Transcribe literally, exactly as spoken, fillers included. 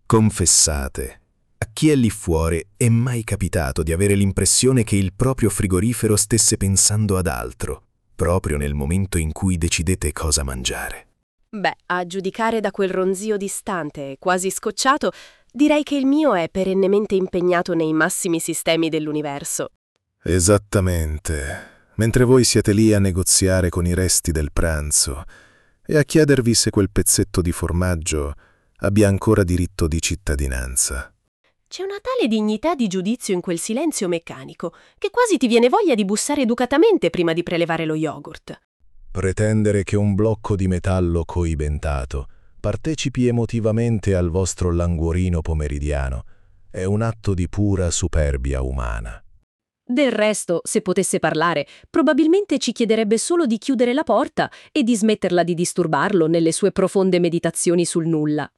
Confessate, a chi è lì fuori è mai capitato di avere l'impressione che il proprio frigorifero stesse pensando ad altro, proprio nel momento in cui decidete cosa mangiare? Beh, a giudicare da quel ronzio distante e quasi scocciato, direi che il mio è perennemente impegnato nei massimi sistemi dell'universo. Esattamente. Mentre voi siete lì a negoziare con i resti del pranzo e a chiedervi se quel pezzetto di formaggio abbia ancora diritto di cittadinanza. C'è una tale dignità di giudizio in quel silenzio meccanico che quasi ti viene voglia di bussare educatamente prima di prelevare lo yogurt. Pretendere che un blocco di metallo coibentato partecipi emotivamente al vostro languorino pomeridiano è un atto di pura superbia umana. Del resto, se potesse parlare, probabilmente ci chiederebbe solo di chiudere la porta e di smetterla di disturbarlo nelle sue profonde meditazioni sul nulla.